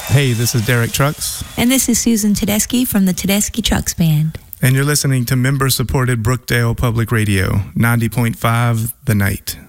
Hey, this is Derek Trucks. And this is Susan Tedeschi from the Tedeschi Trucks Band. And you're listening to member-supported Brookdale Public Radio, 90.5 The Night.